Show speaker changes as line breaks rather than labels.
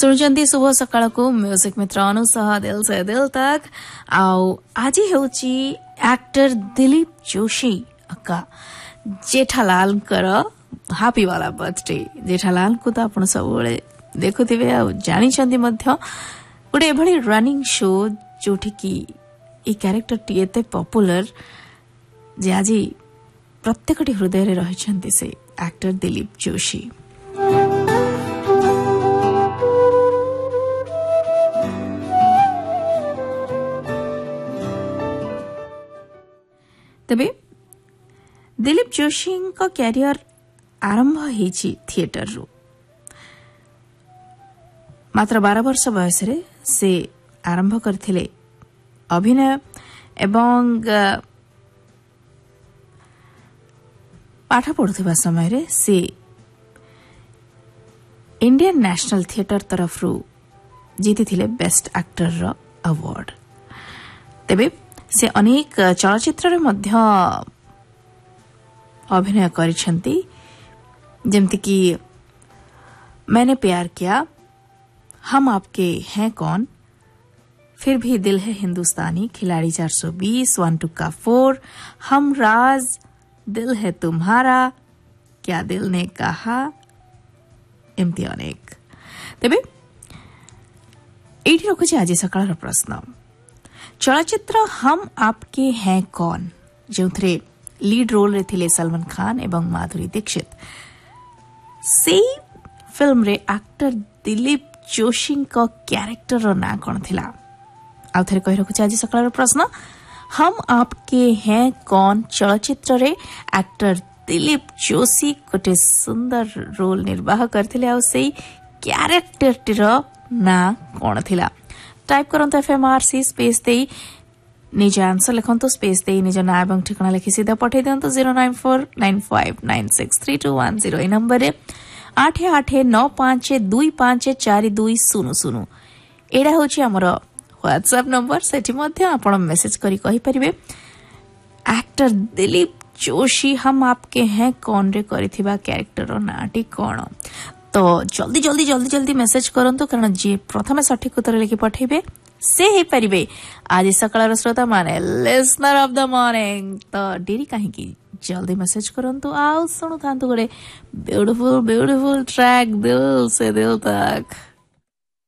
सुनुचंती शुभ सकाळ को म्यूजिक मित्र अनुसह दिल से दिल तक आज हेउची एक्टर दिलीप जोशी अक्का जेठालाल कर हैप्पी वाला बर्थडे। जेठालाल को तो आपण सब देखुथिबे आ जानिचंती मध्य गोटे एभली रनिंग शो जोठी की ए कैरेक्टर टी एते पॉपुलर जे आज प्रत्येकटी हृदय रे रहिचंती से एक्टर दिलीप जोशी। तबे दिलीप जोशी का कैरियर आरंभ होईची थिएटर रो। मात्र 12 वर्ष बयस रे से आरंभ करथिले अभिनय एवं पाठ पढ़ुथिबा समय रे से इंडियन नेशनल थिएटर तरफ रो जीतिथिले बेस्ट एक्टर रो अवार्ड। तबे से अनेक चलचित्र रे मध्य अभिनय करिसेंती जेमति कि मैंने प्यार किया, हम आपके हैं कौन, फिर भी दिल है हिंदुस्तानी, खिलाड़ी 420, 1 टुक्का 4, हम राज, दिल है तुम्हारा, क्या दिल ने कहा, एमती अनेक। तेबे एठी रखुछि आज सकाळ प्रश्न। चलचित्र हम आपके हैं कौन जो लीड रोल रे थिले सलमान खान एवं माधुरी दीक्षित, से फिल्म रे एक्टर दिलीप जोशी का कैरेक्टर रो ना कोन थिला? आ थरे कहि रखुछि आज सकाळ प्रश्न। हम आपके हैं कौन चलचित्र रे एक्टर दिलीप जोशी गोटे सुंदर रोल निर्वाह करथिले आ सेई कैरेक्टर रो ना कोन थिला? टाइप करंतु FMRC स्पेस देई निज आंसर लिखंतु, स्पेस देई निज नाम एवं ठिकाना लिखि सीधा पठै दियंतु 09495963210 ए नंबर रे 8895254200। एडा होची हमर WhatsApp नंबर, सेठी मध्ये आपण मेसेज करी कहि परिबे एक्टर दिलीप जोशी हम आपके हैं कौन रे करिथिबा कैरेक्टर रो नाटी कोन। तो जल्दी मेसेज करंतु, कारण जे प्रथमे सठिक उत्तर लिखि पठेबे से हे परिबे आज सकाळर श्रोता माने लिसनर ऑफ द मॉर्निंग। तो डेरी काहे की जल्दी मेसेज करंतु आ सुनु थांतु गोटे ब्यूटीफुल ट्रैक दिल से दिल तक।